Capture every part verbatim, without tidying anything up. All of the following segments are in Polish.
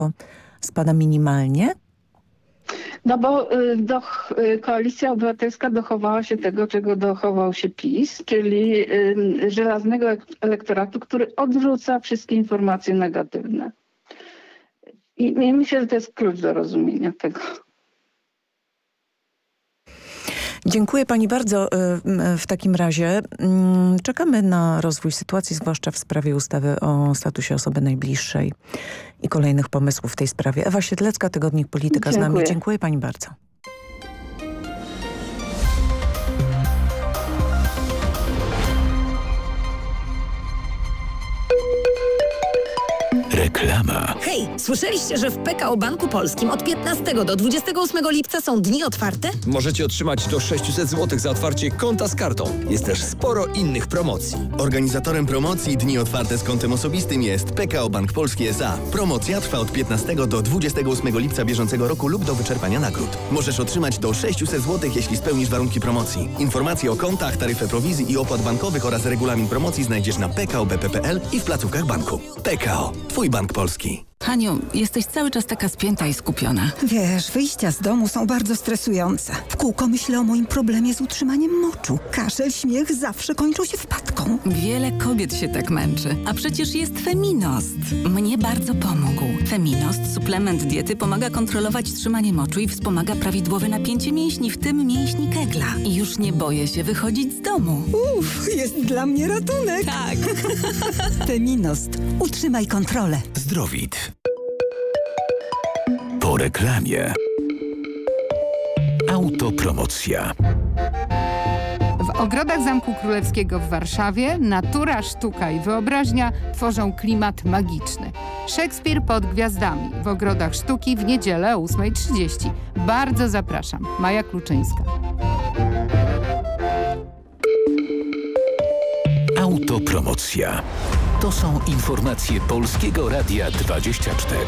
spada minimalnie? No bo y, do, y, Koalicja Obywatelska dochowała się tego, czego dochował się PiS, czyli y, żelaznego elektoratu, który odrzuca wszystkie informacje negatywne. I, I myślę, że to jest klucz do rozumienia tego. Dziękuję pani bardzo. W takim razie czekamy na rozwój sytuacji, zwłaszcza w sprawie ustawy o statusie osoby najbliższej i kolejnych pomysłów w tej sprawie. Ewa Siedlecka, Tygodnik Polityka Dziękuję. z nami. Dziękuję pani bardzo. Reklama. Hej, słyszeliście, że w P K O Banku Polskim od piętnastego do dwudziestego ósmego lipca są dni otwarte? Możecie otrzymać do sześćset złotych za otwarcie konta z kartą. Jest też sporo innych promocji. Organizatorem promocji Dni Otwarte z kontem osobistym jest P K O Bank Polski S A. Promocja trwa od piętnastego do dwudziestego ósmego lipca bieżącego roku lub do wyczerpania nagród. Możesz otrzymać do sześćset złotych, jeśli spełnisz warunki promocji. Informacje o kontach, taryfę prowizji i opłat bankowych oraz regulamin promocji znajdziesz na p k o b p kropka p l i w placówkach banku. P K O. Twój bank polski. Haniu, jesteś cały czas taka spięta i skupiona. Wiesz, wyjścia z domu są bardzo stresujące. W kółko myślę o moim problemie z utrzymaniem moczu. Kaszel, śmiech zawsze kończą się wpadką. Wiele kobiet się tak męczy. A przecież jest Feminost. Mnie bardzo pomógł. Feminost, suplement diety, pomaga kontrolować trzymanie moczu i wspomaga prawidłowe napięcie mięśni, w tym mięśni Kegla. I już nie boję się wychodzić z domu. Uff, jest dla mnie ratunek. Tak. Feminost. Utrzymaj kontrolę. Zdrowit. Po reklamie. Autopromocja. W ogrodach Zamku Królewskiego w Warszawie natura, sztuka i wyobraźnia tworzą klimat magiczny. Szekspir pod gwiazdami w ogrodach sztuki w niedzielę o ósma trzydzieści. Bardzo zapraszam. Maja Kluczyńska. Autopromocja. To są informacje Polskiego Radia dwadzieścia cztery.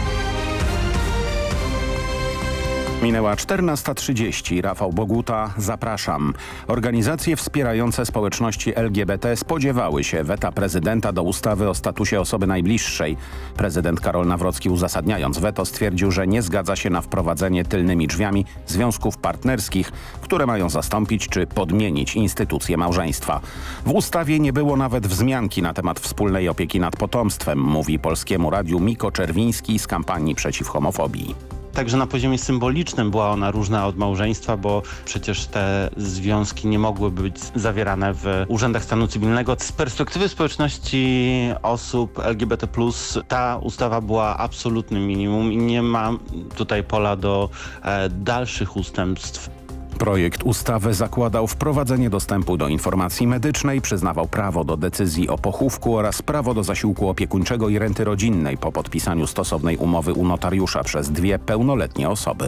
Minęła czternasta trzydzieści. Rafał Boguta, zapraszam. Organizacje wspierające społeczności L G B T spodziewały się weta prezydenta do ustawy o statusie osoby najbliższej. Prezydent Karol Nawrocki, uzasadniając weto, stwierdził, że nie zgadza się na wprowadzenie tylnymi drzwiami związków partnerskich, które mają zastąpić czy podmienić instytucję małżeństwa. W ustawie nie było nawet wzmianki na temat wspólnej opieki nad potomstwem, mówi Polskiemu Radiu Miko Czerwiński z kampanii przeciw homofobii. Także na poziomie symbolicznym była ona różna od małżeństwa, bo przecież te związki nie mogły być zawierane w urzędach stanu cywilnego. Z perspektywy społeczności osób L G B T plus, ta ustawa była absolutnym minimum i nie ma tutaj pola do e, dalszych ustępstw. Projekt ustawy zakładał wprowadzenie dostępu do informacji medycznej, przyznawał prawo do decyzji o pochówku oraz prawo do zasiłku opiekuńczego i renty rodzinnej po podpisaniu stosownej umowy u notariusza przez dwie pełnoletnie osoby.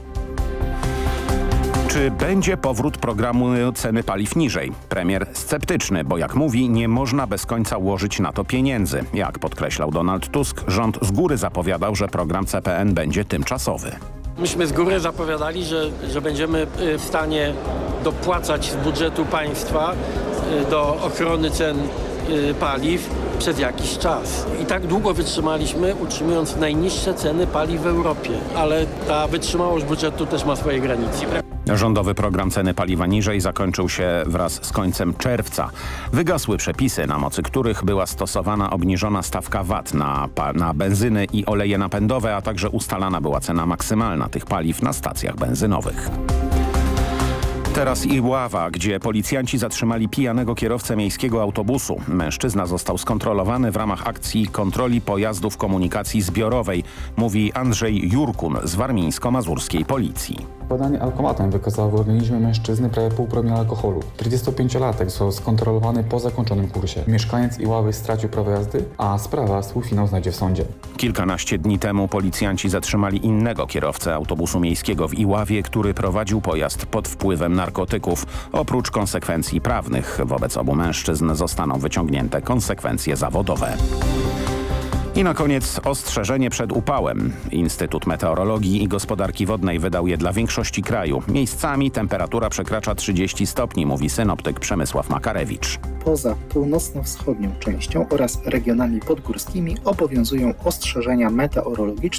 Czy będzie powrót programu ceny paliw niżej? Premier sceptyczny, bo jak mówi, nie można bez końca łożyć na to pieniędzy. Jak podkreślał Donald Tusk, rząd z góry zapowiadał, że program C P N będzie tymczasowy. Myśmy z góry zapowiadali, że, że będziemy w stanie dopłacać z budżetu państwa do ochrony cen paliw przez jakiś czas. I tak długo wytrzymaliśmy, utrzymując najniższe ceny paliw w Europie. Ale ta wytrzymałość budżetu też ma swoje granice. Rządowy program ceny paliwa niżej zakończył się wraz z końcem czerwca. Wygasły przepisy, na mocy których była stosowana obniżona stawka V A T na, na benzyny i oleje napędowe, a także ustalana była cena maksymalna tych paliw na stacjach benzynowych. Teraz Iława, gdzie policjanci zatrzymali pijanego kierowcę miejskiego autobusu. Mężczyzna został skontrolowany w ramach akcji kontroli pojazdów komunikacji zbiorowej, mówi Andrzej Jurkun z warmińsko-mazurskiej policji. Badanie alkomatem wykazało w organizmie mężczyzny prawie pół promila alkoholu. czterdziestopięciolatek został skontrolowany po zakończonym kursie. Mieszkaniec Iławy stracił prawo jazdy, a sprawa swój finał znajdzie w sądzie. Kilkanaście dni temu policjanci zatrzymali innego kierowcę autobusu miejskiego w Iławie, który prowadził pojazd pod wpływem narkotyków. Oprócz konsekwencji prawnych wobec obu mężczyzn zostaną wyciągnięte konsekwencje zawodowe. I na koniec ostrzeżenie przed upałem. Instytut Meteorologii i Gospodarki Wodnej wydał je dla większości kraju. Miejscami temperatura przekracza trzydzieści stopni, mówi synoptyk Przemysław Makarewicz. Poza północno-wschodnią częścią oraz regionami podgórskimi obowiązują ostrzeżenia meteorologiczne